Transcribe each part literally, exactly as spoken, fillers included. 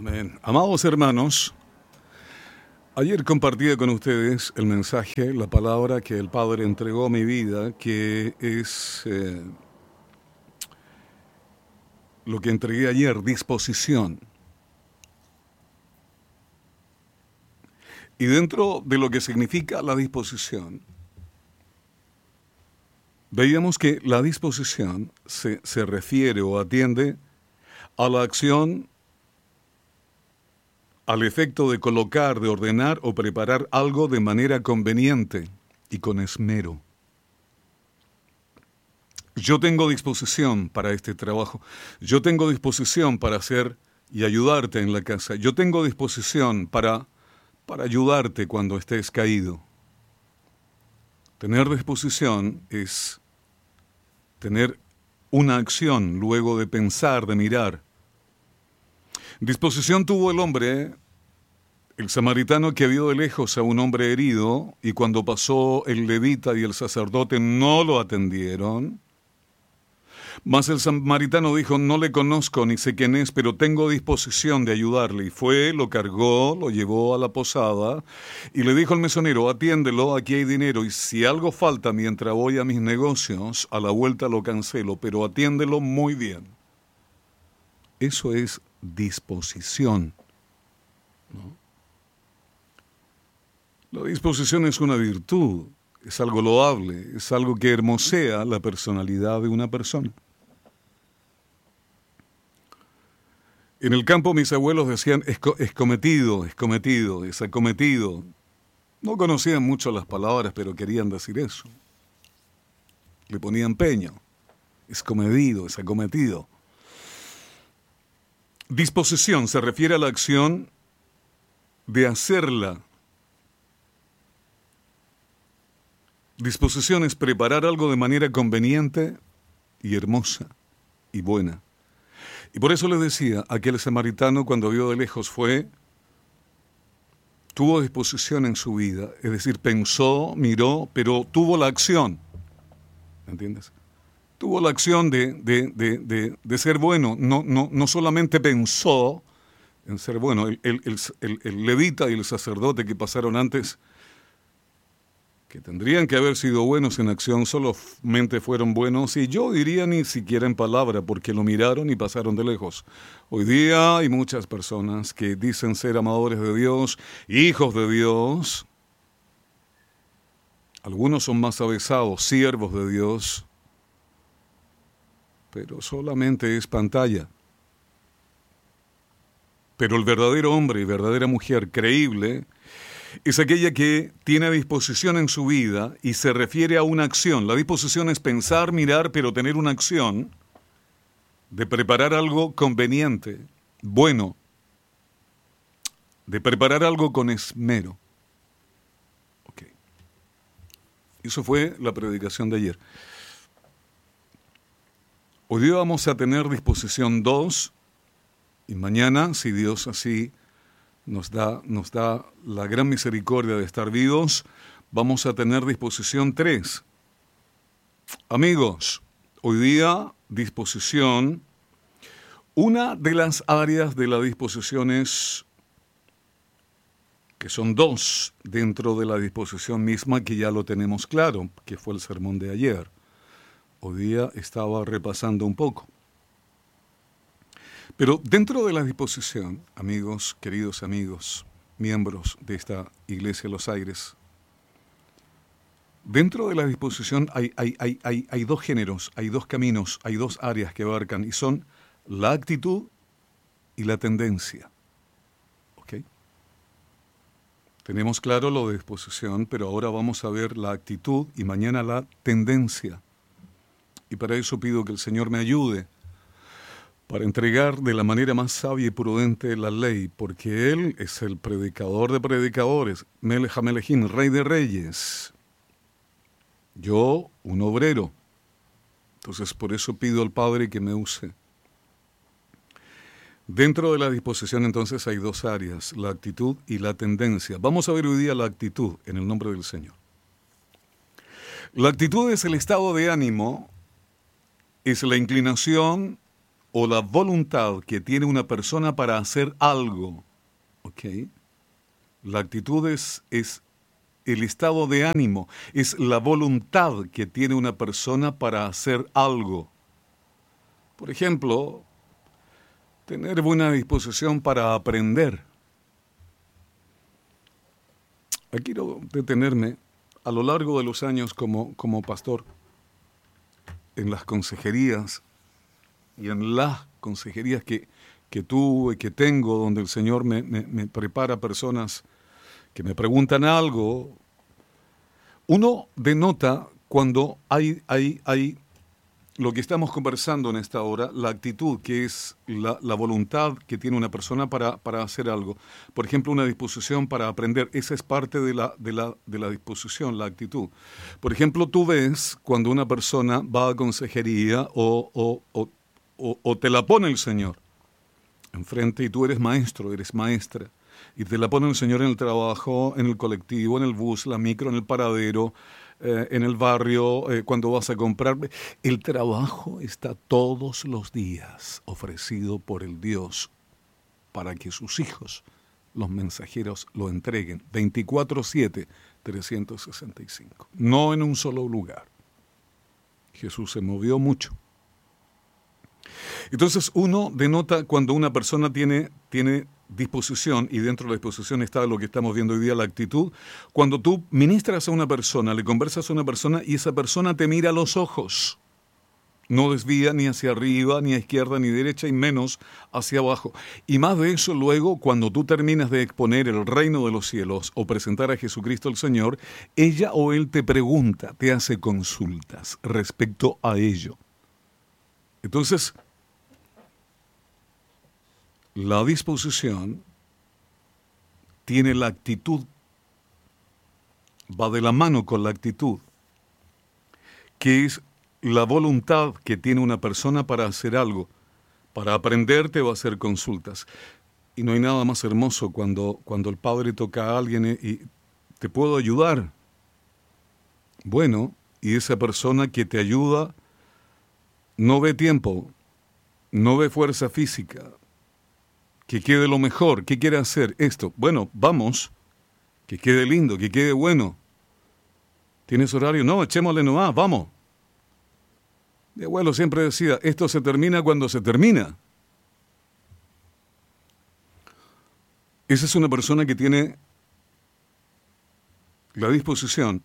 Amén. Amados hermanos, ayer compartía con ustedes el mensaje, la palabra que el Padre entregó a mi vida, que es eh, lo que entregué ayer, disposición. Y dentro de lo que significa la disposición, veíamos que la disposición se, se refiere o atiende a la acción al efecto de colocar, de ordenar o preparar algo de manera conveniente y con esmero. Yo tengo disposición para este trabajo. Yo tengo disposición para hacer y ayudarte en la casa. Yo tengo disposición para, para ayudarte cuando estés caído. Tener disposición es tener una acción luego de pensar, de mirar. Disposición tuvo el hombre, el samaritano que vio de lejos a un hombre herido, y cuando pasó el levita y el sacerdote no lo atendieron. Mas el samaritano dijo: no le conozco ni sé quién es, pero tengo disposición de ayudarle. Y fue, lo cargó, lo llevó a la posada y le dijo al mesonero: atiéndelo, aquí hay dinero, y si algo falta mientras voy a mis negocios, a la vuelta lo cancelo, pero atiéndelo muy bien. Eso es disposición, ¿no? La disposición es una virtud, es algo loable, es algo que hermosea la personalidad de una persona. En el campo mis abuelos decían esco, escometido, escometido, es acometido. No conocían mucho las palabras, pero querían decir eso. Le ponían empeño. Escomedido, es acometido. Disposición se refiere a la acción de hacerla. Disposición es preparar algo de manera conveniente y hermosa y buena. Y por eso les decía, aquel samaritano cuando vio de lejos fue, tuvo disposición en su vida, es decir, pensó, miró, pero tuvo la acción, ¿entiendes? Tuvo la acción de, de, de, de, de ser bueno, no, no, no solamente pensó en ser bueno. El, el, el, el levita y el sacerdote que pasaron antes, que tendrían que haber sido buenos en acción, solamente fueron buenos, y yo diría ni siquiera en palabra, porque lo miraron y pasaron de lejos. Hoy día hay muchas personas que dicen ser amadores de Dios, hijos de Dios. Algunos son más avesados, siervos de Dios, pero solamente es pantalla. Pero el verdadero hombre y verdadera mujer creíble es aquella que tiene disposición en su vida y se refiere a una acción. La disposición es pensar, mirar, pero tener una acción de preparar algo conveniente, bueno, de preparar algo con esmero. Okay. Eso fue la predicación de ayer. Hoy día vamos a tener disposición dos, y mañana, si Dios así nos da, nos da la gran misericordia de estar vivos, vamos a tener disposición tres. Amigos, hoy día disposición, una de las áreas de la disposición es, que son dos dentro de la disposición misma, que ya lo tenemos claro, que fue el sermón de ayer. Hoy día estaba repasando un poco. Pero dentro de la disposición, amigos, queridos amigos, miembros de esta Iglesia Los Aires, dentro de la disposición hay, hay, hay, hay, hay dos géneros, hay dos caminos, hay dos áreas que abarcan, y son la actitud y la tendencia. ¿Ok? Tenemos claro lo de disposición, pero ahora vamos a ver la actitud y mañana la tendencia. Y para eso pido que el Señor me ayude para entregar de la manera más sabia y prudente la ley, porque Él es el predicador de predicadores, Melech HaMelechim, Rey de Reyes. Yo, un obrero. Entonces, por eso pido al Padre que me use. Dentro de la disposición, entonces, hay dos áreas, la actitud y la tendencia. Vamos a ver hoy día la actitud, en el nombre del Señor. La actitud es el estado de ánimo, es la inclinación o la voluntad que tiene una persona para hacer algo. ¿Ok? La actitud es, es el estado de ánimo, es la voluntad que tiene una persona para hacer algo. Por ejemplo, tener buena disposición para aprender. Aquí quiero detenerme a lo largo de los años como, como pastor en las consejerías y en las consejerías que, que tuve, que tengo, donde el Señor me, me, me prepara personas que me preguntan algo. Uno denota cuando hay, hay, hay lo que estamos conversando en esta hora, la actitud, que es la, la voluntad que tiene una persona para, para hacer algo. Por ejemplo, una disposición para aprender. Esa es parte de la, de, la, de la disposición, la actitud. Por ejemplo, tú ves cuando una persona va a consejería o, o, o, o, o te la pone el Señor enfrente y tú eres maestro, eres maestra, y te la pone el Señor en el trabajo, en el colectivo, en el bus, la micro, en el paradero, Eh, en el barrio, eh, cuando vas a comprar. El trabajo está todos los días ofrecido por el Dios para que sus hijos, los mensajeros, lo entreguen veinticuatro siete, trescientos sesenta y cinco. No en un solo lugar. Jesús se movió mucho. Entonces uno denota cuando una persona tiene, tiene disposición, y dentro de la disposición está lo que estamos viendo hoy día, la actitud. Cuando tú ministras a una persona, le conversas a una persona y esa persona te mira a los ojos, no desvía ni hacia arriba, ni a izquierda, ni derecha, y menos hacia abajo. Y más de eso luego, cuando tú terminas de exponer el reino de los cielos o presentar a Jesucristo el Señor, ella o él te pregunta, te hace consultas respecto a ello. Entonces, la disposición tiene la actitud, va de la mano con la actitud, que es la voluntad que tiene una persona para hacer algo. Para aprender te va a hacer consultas. Y no hay nada más hermoso cuando, cuando el Padre toca a alguien y te puedo ayudar. Bueno, y esa persona que te ayuda no ve tiempo, no ve fuerza física, que quede lo mejor. ¿Qué quiere hacer? Esto. Bueno, vamos, que quede lindo, que quede bueno. ¿Tienes horario? No, echémosle nomás, vamos. Mi abuelo siempre decía, esto se termina cuando se termina. Esa es una persona que tiene la disposición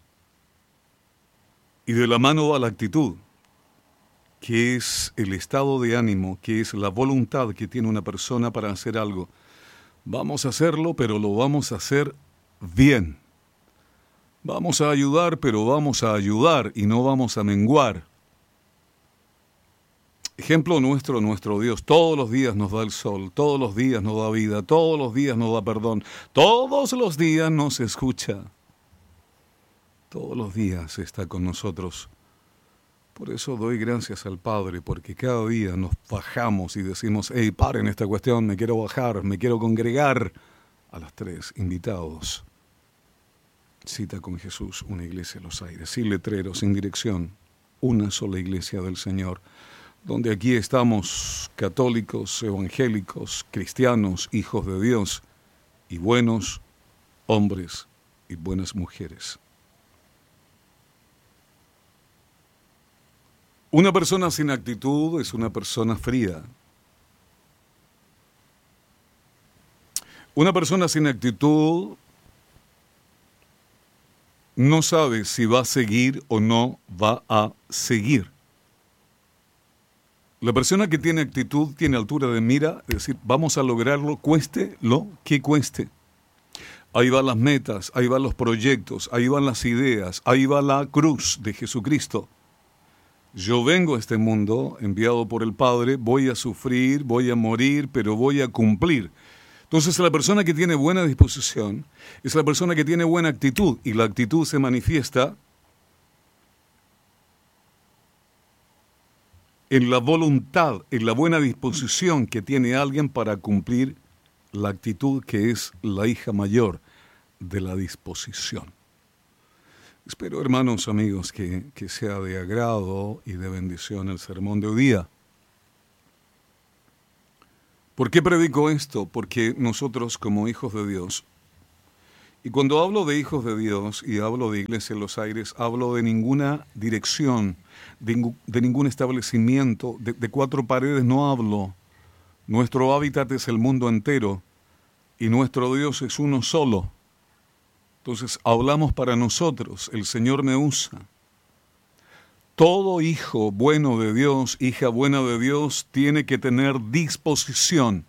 y de la mano va la actitud, que es el estado de ánimo, que es la voluntad que tiene una persona para hacer algo. Vamos a hacerlo, pero lo vamos a hacer bien. Vamos a ayudar, pero vamos a ayudar y no vamos a menguar. Ejemplo nuestro, nuestro Dios, todos los días nos da el sol, todos los días nos da vida, todos los días nos da perdón, todos los días nos escucha, todos los días está con nosotros. Por eso doy gracias al Padre, porque cada día nos bajamos y decimos, hey, paren esta cuestión, me quiero bajar, me quiero congregar. A las tres, invitados. Cita con Jesús, una iglesia en los aires, sin letreros, sin dirección, una sola iglesia del Señor, donde aquí estamos católicos, evangélicos, cristianos, hijos de Dios, y buenos hombres y buenas mujeres. Una persona sin actitud es una persona fría. Una persona sin actitud no sabe si va a seguir o no va a seguir. La persona que tiene actitud tiene altura de mira, es decir, vamos a lograrlo, cueste lo que cueste. Ahí van las metas, ahí van los proyectos, ahí van las ideas, ahí va la cruz de Jesucristo. Yo vengo a este mundo, enviado por el Padre, voy a sufrir, voy a morir, pero voy a cumplir. Entonces la persona que tiene buena disposición es la persona que tiene buena actitud, y la actitud se manifiesta en la voluntad, en la buena disposición que tiene alguien para cumplir la actitud, que es la hija mayor de la disposición. Espero, hermanos, amigos, que, que sea de agrado y de bendición el sermón de hoy día. ¿Por qué predico esto? Porque nosotros como hijos de Dios, y cuando hablo de hijos de Dios y hablo de Iglesia en los Aires, hablo de ninguna dirección, de, de ningún establecimiento, de, de cuatro paredes no hablo. Nuestro hábitat es el mundo entero y nuestro Dios es uno solo. Entonces hablamos para nosotros, el Señor me usa. Todo hijo bueno de Dios, hija buena de Dios, tiene que tener disposición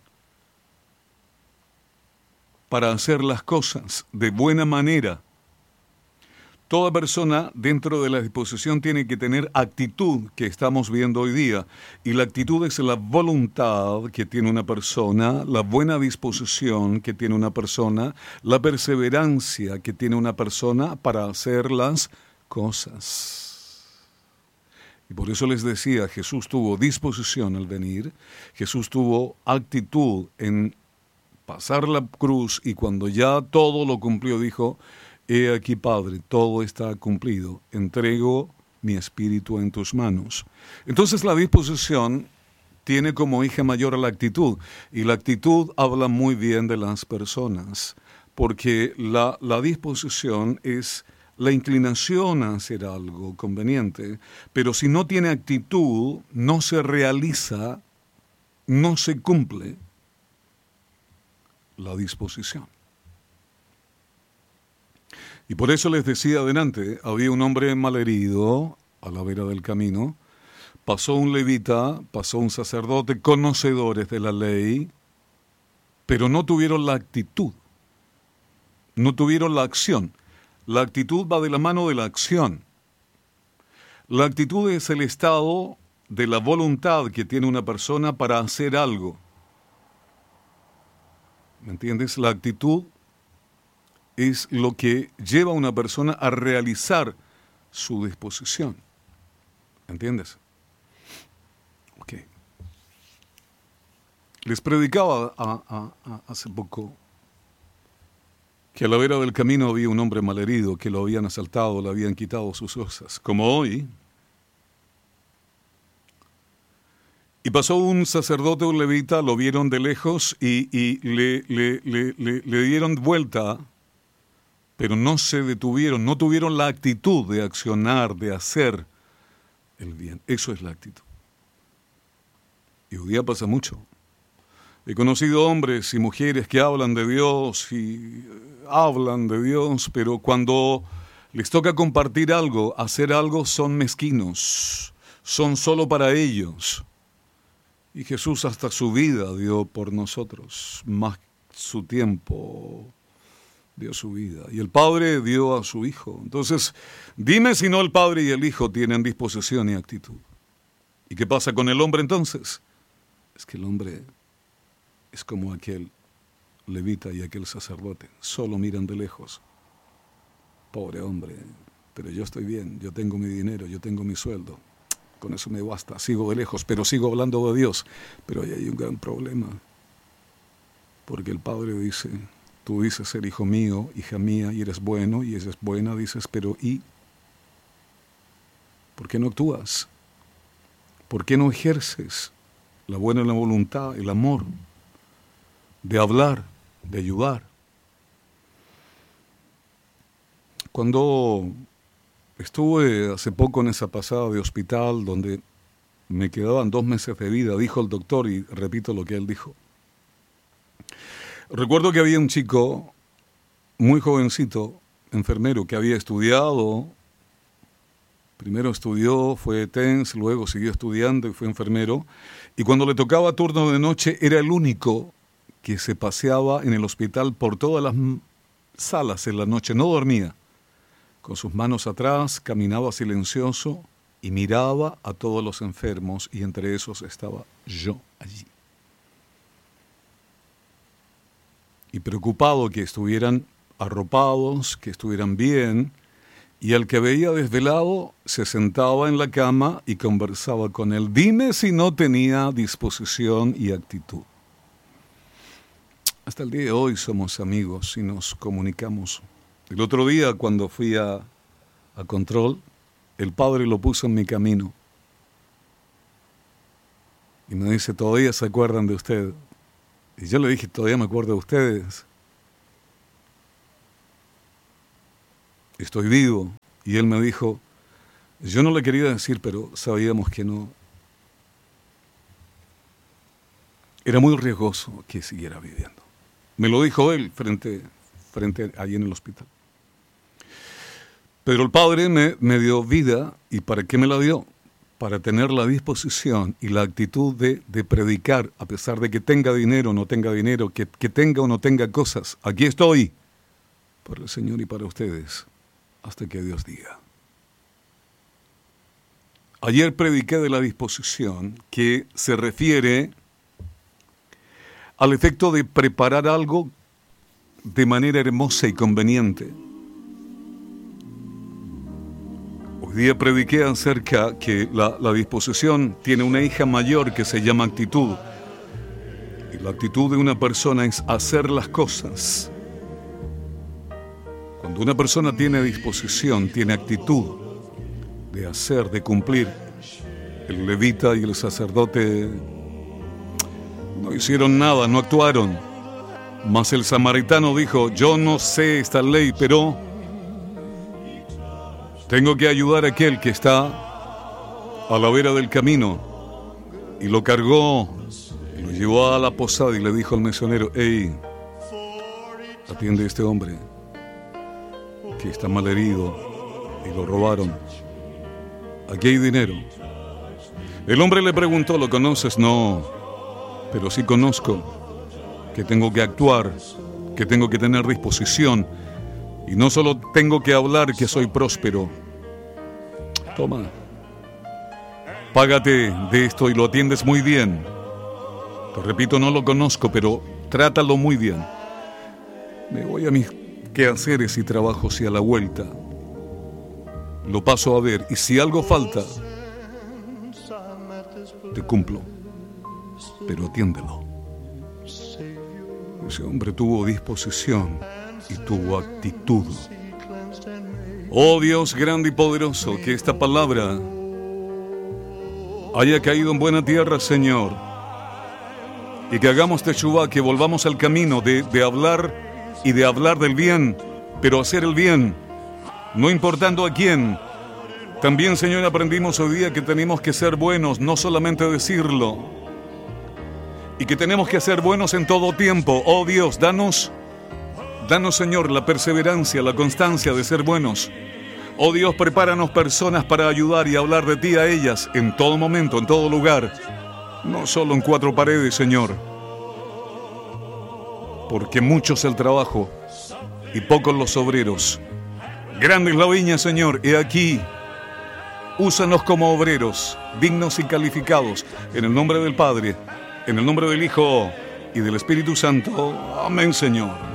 para hacer las cosas de buena manera. Toda persona dentro de la disposición tiene que tener actitud que estamos viendo hoy día. Y la actitud es la voluntad que tiene una persona, la buena disposición que tiene una persona, la perseverancia que tiene una persona para hacer las cosas. Y por eso les decía, Jesús tuvo disposición al venir, Jesús tuvo actitud en pasar la cruz y cuando ya todo lo cumplió dijo, he aquí, Padre, todo está cumplido, entrego mi espíritu en tus manos. Entonces la disposición tiene como hija mayor a la actitud, y la actitud habla muy bien de las personas, porque la, la disposición es la inclinación a hacer algo conveniente, pero si no tiene actitud, no se realiza, no se cumple la disposición. Y por eso les decía adelante, había un hombre malherido a la vera del camino, pasó un levita, pasó un sacerdote, conocedores de la ley, pero no tuvieron la actitud, no tuvieron la acción. La actitud va de la mano de la acción. La actitud es el estado de la voluntad que tiene una persona para hacer algo. ¿Me entiendes? La actitud es lo que lleva a una persona a realizar su disposición. ¿Entiendes? Ok. Les predicaba a, a, a hace poco que a la vera del camino había un hombre malherido, que lo habían asaltado, le habían quitado sus cosas, como hoy. Y pasó un sacerdote, un levita, lo vieron de lejos y, y le, le, le, le, le dieron vuelta, pero no se detuvieron, no tuvieron la actitud de accionar, de hacer el bien. Eso es la actitud. Y hoy día pasa mucho. He conocido hombres y mujeres que hablan de Dios y hablan de Dios, pero cuando les toca compartir algo, hacer algo, son mezquinos, son solo para ellos. Y Jesús hasta su vida dio por nosotros, más su tiempo dio su vida. Y el Padre dio a su Hijo. Entonces, dime si no el Padre y el Hijo tienen disposición y actitud. ¿Y qué pasa con el hombre entonces? Es que el hombre es como aquel levita y aquel sacerdote, solo miran de lejos. Pobre hombre, pero yo estoy bien, yo tengo mi dinero, yo tengo mi sueldo, con eso me basta, sigo de lejos, pero sigo hablando de Dios. Pero ahí hay un gran problema, porque el Padre dice, tú dices ser hijo mío, hija mía, y eres bueno, y eres buena, dices, pero ¿y? ¿Por qué no actúas? ¿Por qué no ejerces la buena voluntad, el amor, de hablar, de ayudar? Cuando estuve hace poco en esa pasada de hospital donde me quedaban dos meses de vida, dijo el doctor, y repito lo que él dijo. Recuerdo que había un chico muy jovencito, enfermero, que había estudiado, primero estudió, fue T E N S, luego siguió estudiando y fue enfermero, y cuando le tocaba turno de noche era el único que se paseaba en el hospital por todas las salas en la noche, no dormía. Con sus manos atrás, caminaba silencioso y miraba a todos los enfermos, y entre esos estaba yo allí. Y preocupado que estuvieran arropados, que estuvieran bien, y al que veía desvelado se sentaba en la cama y conversaba con él. Dime si no tenía disposición y actitud. Hasta el día de hoy somos amigos y nos comunicamos. El otro día, cuando fui a, a control, el Padre lo puso en mi camino. Y me dice, ¿todavía se acuerdan de usted? Y yo le dije, todavía me acuerdo de ustedes. Estoy vivo. Y él me dijo, yo no le quería decir, pero sabíamos que no. Era muy riesgoso que siguiera viviendo. Me lo dijo él frente, frente allí en el hospital. Pero el Padre me, me dio vida. ¿Y para qué me la dio? Para tener la disposición y la actitud de, de predicar, a pesar de que tenga dinero o no tenga dinero, que, que tenga o no tenga cosas. Aquí estoy, para el Señor y para ustedes, hasta que Dios diga. Ayer prediqué de la disposición, que se refiere al efecto de preparar algo de manera hermosa y conveniente. Hoy día prediqué acerca que la, la disposición tiene una hija mayor que se llama actitud. Y la actitud de una persona es hacer las cosas. Cuando una persona tiene disposición, tiene actitud de hacer, de cumplir, el levita y el sacerdote no hicieron nada, no actuaron. Mas el samaritano dijo, yo no sé esta ley, pero tengo que ayudar a aquel que está a la vera del camino. Y lo cargó, y lo llevó a la posada y le dijo al mesonero, hey, atiende a este hombre que está mal herido y lo robaron. Aquí hay dinero. El hombre le preguntó, ¿lo conoces? No, pero sí conozco que tengo que actuar, que tengo que tener disposición. Y no solo tengo que hablar que soy próspero. Toma, págate de esto y lo atiendes muy bien. Te repito, no lo conozco, pero trátalo muy bien. Me voy a mis quehaceres y trabajos y a la vuelta lo paso a ver. Y si algo falta, te cumplo, pero atiéndelo. Ese hombre tuvo disposición y tuvo actitud. Oh Dios grande y poderoso, que esta palabra haya caído en buena tierra, Señor, y que hagamos teshuvá, que volvamos al camino de, de hablar y de hablar del bien, pero hacer el bien, no importando a quién. También, Señor, aprendimos hoy día que tenemos que ser buenos, no solamente decirlo, y que tenemos que ser buenos en todo tiempo. Oh Dios, danos, danos, Señor, la perseverancia, la constancia de ser buenos. Oh Dios, prepáranos personas para ayudar y hablar de ti a ellas en todo momento, en todo lugar, no solo en cuatro paredes, Señor, porque mucho es el trabajo y pocos los obreros. Grande es la viña, Señor, he aquí, úsanos como obreros, dignos y calificados, en el nombre del Padre, en el nombre del Hijo y del Espíritu Santo. Amén, Señor.